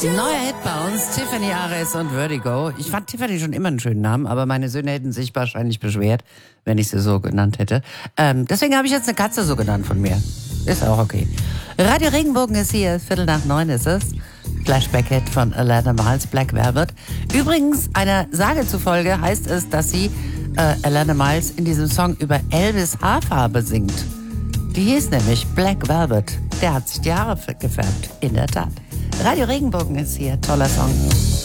Neuer Hit bei uns, Tiffany Ares und Vertigo. Ich fand Tiffany schon immer einen schönen Namen, aber meine Söhne hätten sich wahrscheinlich beschwert, wenn ich sie so genannt hätte. Deswegen habe ich jetzt eine Katze so genannt von mir. Ist auch okay. Radio Regenbogen ist hier, 8:15 ist es. Flashback-Hit von Alana Miles, Black Velvet. Übrigens, einer Sage zufolge heißt es, dass sie Alana Miles in diesem Song über Elvis Haarfarbe singt. Die hieß nämlich Black Velvet. Der hat sich die Haare gefärbt, in der Tat. Radio Regenbogen ist hier, toller Song.